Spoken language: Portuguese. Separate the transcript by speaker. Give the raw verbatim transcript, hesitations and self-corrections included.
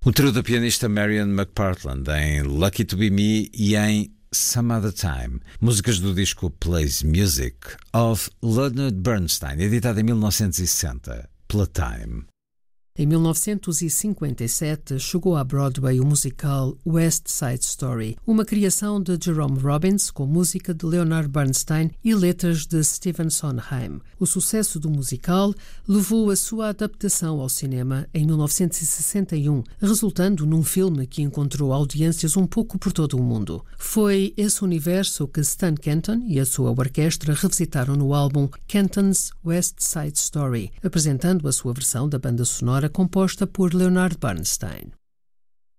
Speaker 1: O trio da pianista Marian McPartland em Lucky to Be Me e em Some Other Time, músicas do disco Plays Music of Leonard Bernstein, editado em mil novecentos e sessenta pela Time.
Speaker 2: Em mil novecentos e cinquenta e sete, chegou à Broadway o musical West Side Story, uma criação de Jerome Robbins com música de Leonard Bernstein e letras de Stephen Sondheim. O sucesso do musical levou a sua adaptação ao cinema em mil novecentos e sessenta e um, resultando num filme que encontrou audiências um pouco por todo o mundo. Foi esse universo que Stan Kenton e a sua orquestra revisitaram no álbum Kenton's West Side Story, apresentando a sua versão da banda sonora composta por Leonard Bernstein.